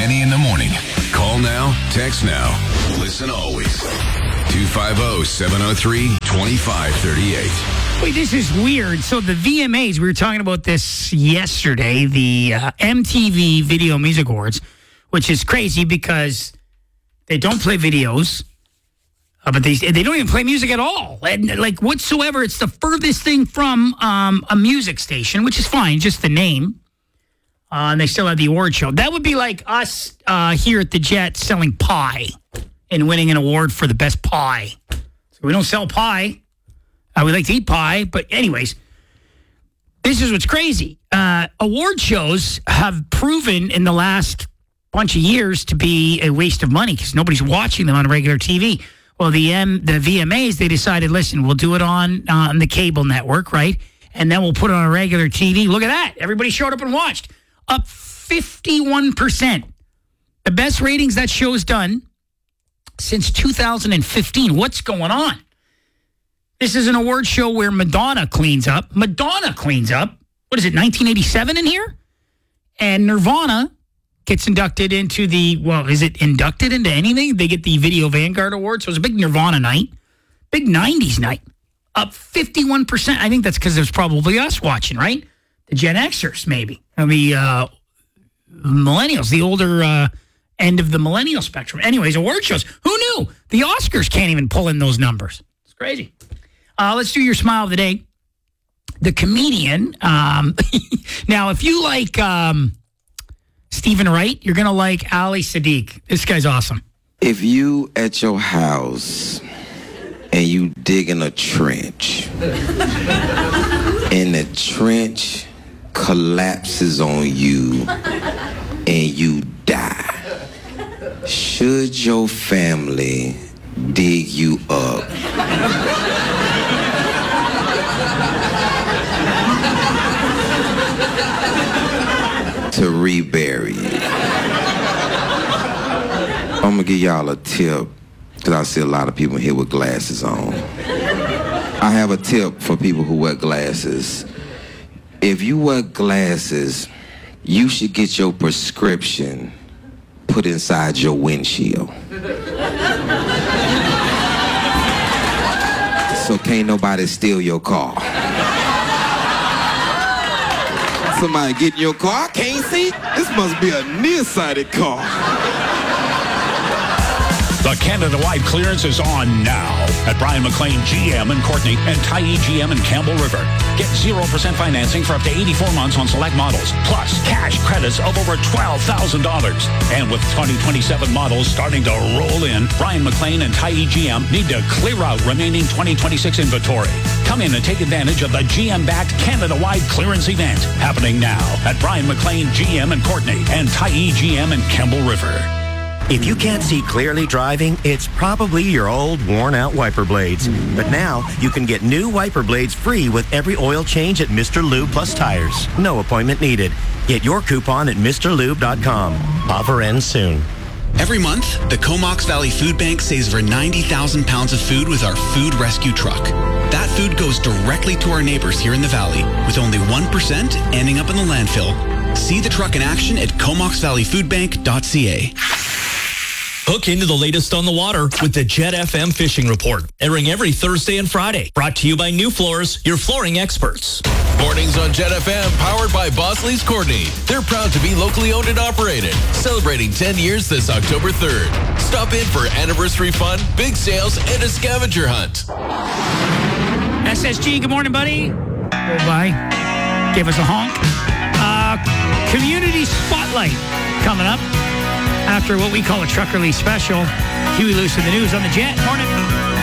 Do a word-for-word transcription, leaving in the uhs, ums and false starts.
Kenny in the morning. Call now, text now. Listen always. two five zero, seven zero three, two five three eight. Wait, this is weird. So the V M As, we were talking about this yesterday, the uh, M T V Video Music Awards, which is crazy because they don't play videos, uh, but they they don't even play music at all, and, like whatsoever. It's the furthest thing from um, a music station, which is fine, just the name. Uh, and they still have the award show. That would be like us uh, here at the Jet selling pie and winning an award for the best pie. So we don't sell pie. Uh, we like to eat pie, but anyways, this is what's crazy. Uh, award shows have proven in the last bunch of years to be a waste of money because nobody's watching them on regular T V. Well, the M, the V M As, they decided, listen, we'll do it on uh, on the cable network, right? And then we'll put it on a regular T V. Look at that. Everybody showed up and watched. Up fifty-one percent. The best ratings that show's done since two thousand fifteen. What's going on? This is an award show where Madonna cleans up. Madonna cleans up. What is it, nineteen eighty-seven in here? And Nirvana gets inducted into the, well, is it inducted into anything? They get the Video Vanguard Award. So it was a big Nirvana night. Big nineties night. Up fifty-one percent. I think that's because there's probably us watching, right? The Gen Xers, maybe. I mean, uh, millennials, the older uh, end of the millennial spectrum. Anyways, award shows. Who knew? The Oscars can't even pull in those numbers. It's crazy. Uh, let's do your smile of the day. The comedian. Um, now, if you like um, Stephen Wright, you're going to like Ali Sadiq. This guy's awesome. If you at your house and you digging a trench and the trench collapses on you and you die, should your family dig you up to rebury you? I'm gonna give y'all a tip because I see a lot of people here with glasses on. I have a tip for people who wear glasses. If you wear glasses, you should get your prescription put inside your windshield. So can't nobody steal your car. Somebody get in your car, I can't see. This must be a nearsighted car. The Canada-wide clearance is on now at Brian McLean G M in Courtney and Tyee G M in Campbell River. Get zero percent financing for up to eighty-four months on select models, plus cash credits of over twelve thousand dollars. And with twenty twenty-seven models starting to roll in, Brian McLean and Tyee G M need to clear out remaining twenty twenty-six inventory. Come in and take advantage of the G M-backed Canada-wide clearance event happening now at Brian McLean G M in Courtney and Tyee G M in Campbell River. If you can't see clearly driving, it's probably your old, worn-out wiper blades. But now, you can get new wiper blades free with every oil change at Mister Lube Plus Tires. No appointment needed. Get your coupon at Mr Lube dot com. Offer ends soon. Every month, the Comox Valley Food Bank saves over ninety thousand pounds of food with our food rescue truck. That food goes directly to our neighbors here in the valley, with only one percent ending up in the landfill. See the truck in action at comox valley food bank dot c a. Hook into the latest on the water with the Jet F M Fishing Report, airing every Thursday and Friday. Brought to you by New Floors, your flooring experts. Mornings on Jet F M, powered by Bosley's Courtney. They're proud to be locally owned and operated, celebrating ten years this October third. Stop in for anniversary fun, big sales, and a scavenger hunt. S S G, good morning, buddy. Goodbye. Give us a honk. Uh, community Spotlight coming up after what we call a Truckerly special. Huey Lewis in the news on the Jet. Morning.